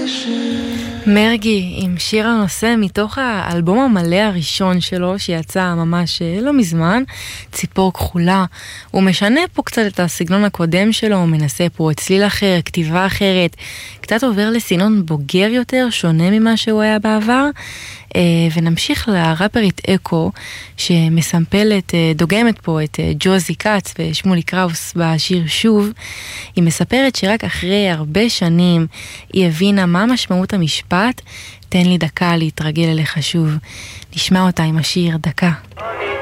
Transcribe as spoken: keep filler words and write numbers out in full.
מרגי עם שיר הנושא מתוך האלבום המלא הראשון שלו שיצא ממש לא מזמן, ציפור כחולה. הוא משנה פה קצת את הסגנון הקודם שלו, הוא מנסה פה את צליל אחר, כתיבה אחרת, קצת עובר לסגנון בוגר יותר, שונה ממה שהוא היה בעבר. ונמשיך לראפרית אקו שמסמפלת, דוגמת פה את ג'וזי קאץ ושמולי קראוס בשיר שוב. היא מספרת שרק אחרי הרבה שנים היא הבינה מה משמעות המשפט תן לי דקה להתרגל אליך שוב. נשמע אותה עם השיר דקה.